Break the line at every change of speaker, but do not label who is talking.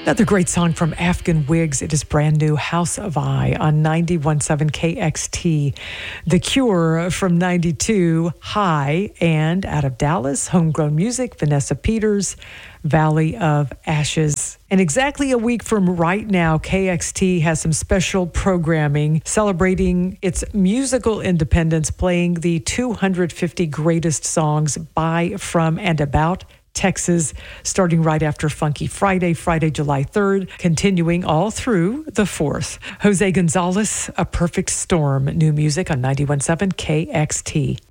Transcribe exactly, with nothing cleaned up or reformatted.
Another great song from Afghan Wigs. It is brand new, House of I on ninety-one point seven K X T. The Cure from ninety-two, High, and out of Dallas, Homegrown Music, Vanessa Peters, Valley of Ashes. And exactly a week from right now, K X T has some special programming celebrating its musical independence, playing the two hundred fifty greatest songs by, from, and about Texas, starting right after Funky Friday, Friday, July third, continuing all through the fourth. Jose Gonzalez, A Perfect Storm, new music on ninety-one point seven K X T.